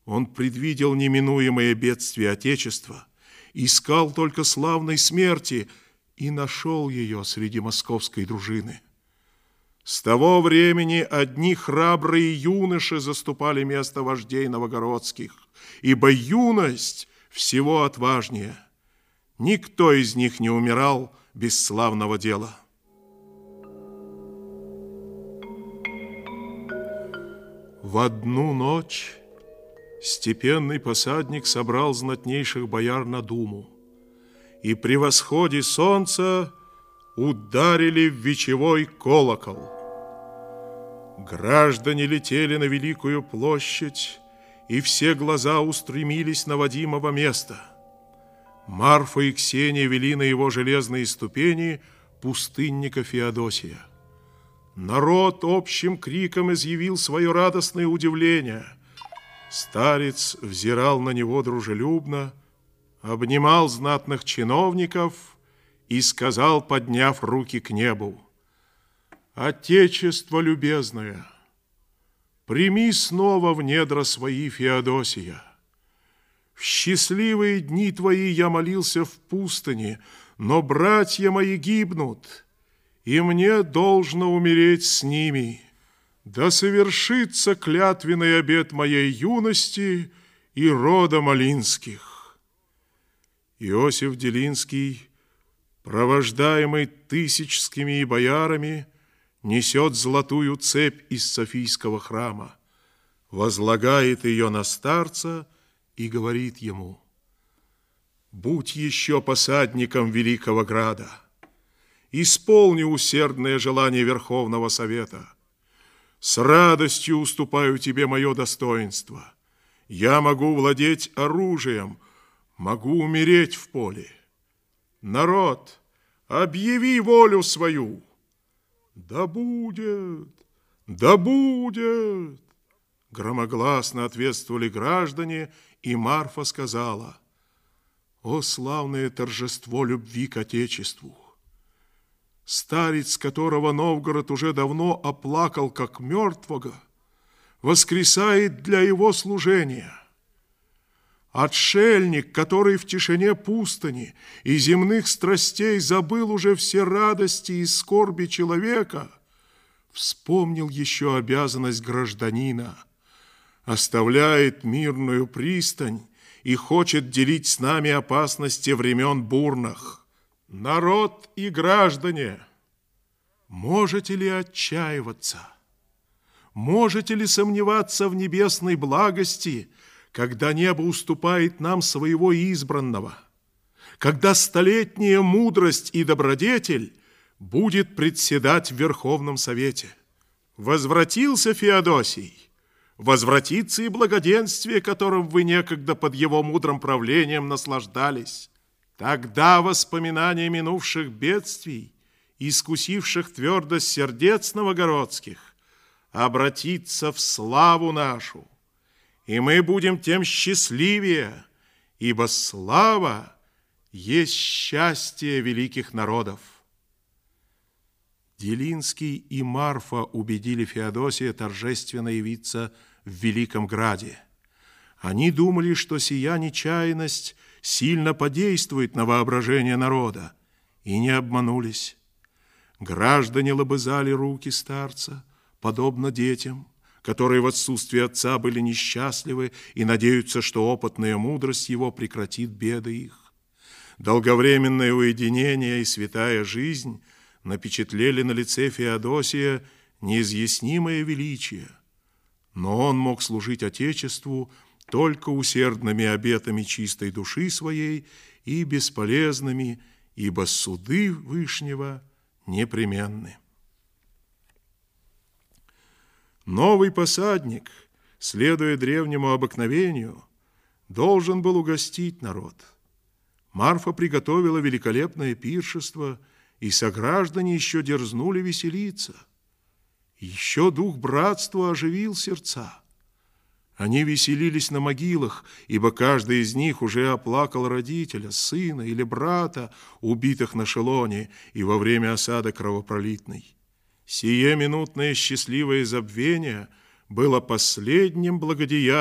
Он предвидел неминуемое бедствие Отечества, искал только славной смерти и нашел ее среди московской дружины. С того времени одни храбрые юноши заступали место вождей новогородских, ибо юность всего отважнее. Никто из них не умирал без славного дела. В одну ночь степенный посадник собрал знатнейших бояр на думу, и при восходе солнца ударили в вечевой колокол. Граждане летели на Великую площадь, и все глаза устремились на Вадимово место. Марфа и Ксения вели на его железные ступени пустынника Феодосия. Народ общим криком изъявил свое радостное удивление. Старец взирал на него дружелюбно, обнимал знатных чиновников и сказал, подняв руки к небу: «Отечество любезное, прими снова в недра свои Феодосия. В счастливые дни твои я молился в пустыне, но братья мои гибнут, и мне должно умереть с ними. Да совершится клятвенный обет моей юности и рода Малинских». Иосиф Делинский, провождаемый тысячскими боярами, несет золотую цепь из Софийского храма, возлагает ее на старца и говорит ему: «Будь еще посадником Великого Града, исполни усердное желание Верховного Совета. С радостью уступаю тебе мое достоинство. Я могу владеть оружием, могу умереть в поле. Народ, объяви волю свою». «Да будет, да будет!» Громогласно ответствовали граждане, и Марфа сказала: «О славное торжество любви к Отечеству! Старец, которого Новгород уже давно оплакал как мертвого, воскресает для его служения. Отшельник, который в тишине пустыни и земных страстей забыл уже все радости и скорби человека, вспомнил еще обязанность гражданина, оставляет мирную пристань и хочет делить с нами опасности времен бурных. Народ и граждане, можете ли отчаиваться? Можете ли сомневаться в небесной благости, когда небо уступает нам своего избранного, когда столетняя мудрость и добродетель будет председать в Верховном Совете? Возвратился Феодосий, возвратится и благоденствие, которым вы некогда под его мудрым правлением наслаждались. Тогда воспоминания минувших бедствий, искусивших твердость сердец новогородских, обратится в славу нашу, и мы будем тем счастливее, ибо слава есть счастье великих народов». Делинский и Марфа убедили Феодосия торжественно явиться в Великом Граде. Они думали, что сия нечаянность сильно подействует на воображение народа, и не обманулись. Граждане лобызали руки старца, подобно детям, которые в отсутствие отца были несчастливы и надеются, что опытная мудрость его прекратит беды их. Долговременное уединение и святая жизнь напечатлели на лице Феодосия неизъяснимое величие, но он мог служить Отечеству только усердными обетами чистой души своей и бесполезными, ибо суды Вышнего непременны. Новый посадник, следуя древнему обыкновению, должен был угостить народ. Марфа приготовила великолепное пиршество, и сограждане еще дерзнули веселиться. Еще дух братства оживил сердца. Они веселились на могилах, ибо каждый из них уже оплакал родителя, сына или брата, убитых на Шелоне и во время осады кровопролитной. Сие минутное счастливое забвение было последним благодеянием